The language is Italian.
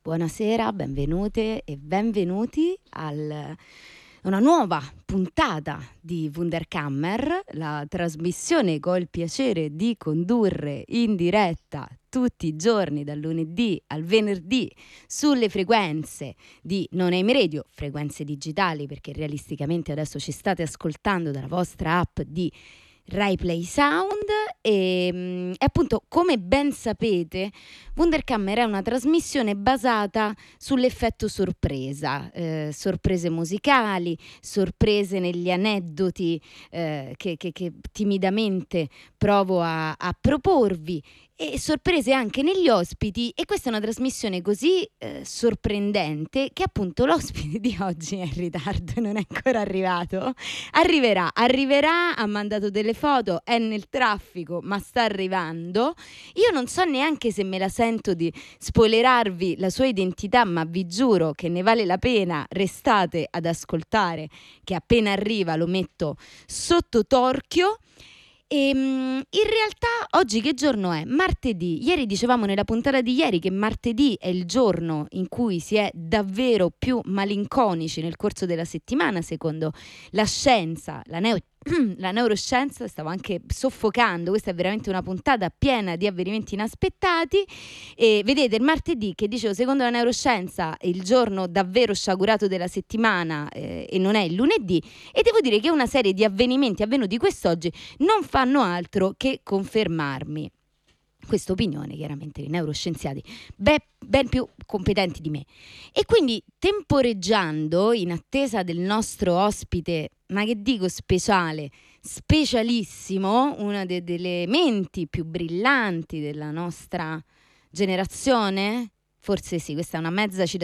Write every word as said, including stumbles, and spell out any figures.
Buonasera, benvenute e benvenuti a una nuova puntata di Wunderkammer, la trasmissione che ho il piacere di condurre in diretta tutti i giorni, dal lunedì al venerdì, sulle frequenze di Non Aim Radio, frequenze digitali, perché realisticamente adesso ci state ascoltando dalla vostra app di Rai Play Sound. E, e appunto, come ben sapete, Wunderkammer è una trasmissione basata sull'effetto sorpresa, eh, sorprese musicali, sorprese negli aneddoti eh, che, che, che timidamente provo a, a proporvi, e sorprese anche negli ospiti. E questa è una trasmissione così eh, sorprendente che appunto l'ospite di oggi è in ritardo e non è ancora arrivato. Arriverà, arriverà, ha mandato delle foto, è nel traffico ma sta arrivando. Io non so neanche se me la sento di spoilerarvi la sua identità, ma vi giuro che ne vale la pena. Restate ad ascoltare, che appena arriva lo metto sotto torchio. E, in realtà oggi che giorno è? Martedì. Ieri dicevamo nella puntata di ieri che martedì è il giorno in cui si è davvero più malinconici nel corso della settimana, secondo la scienza, la neo la neuroscienza. Stavo anche soffocando, questa è veramente una puntata piena di avvenimenti inaspettati. E vedete, il martedì, che dicevo, secondo la neuroscienza è il giorno davvero sciagurato della settimana, eh, e non è il lunedì. E devo dire che una serie di avvenimenti avvenuti quest'oggi non fanno altro che confermarmi questa opinione, chiaramente di neuroscienziati ben, ben più competenti di me. E quindi, temporeggiando in attesa del nostro ospite, ma che dico speciale, specialissimo, una de- delle menti più brillanti della nostra generazione, forse sì, questa è una mezza citazione